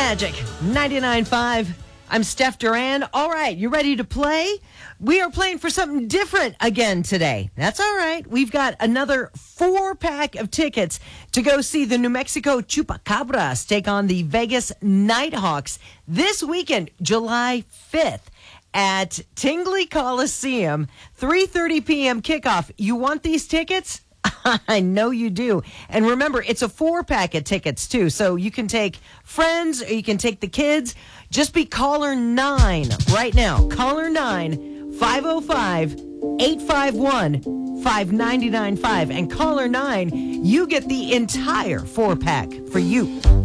Magic 99.5. I'm Steph Duran. All right, you ready to play? We are playing for something different again today. That's all right. We've got another 4-pack of tickets to go see the New Mexico Chupacabras take on the Vegas Nighthawks this weekend, July 5th. At Tingley Coliseum, 3:30 p.m. kickoff. You want these tickets? I know you do. And remember, it's a 4-pack of tickets, too. So you can take friends or you can take the kids. Just be caller 9 right now. Caller 9, 505-851-5995. And caller 9, you get the entire 4-pack for you.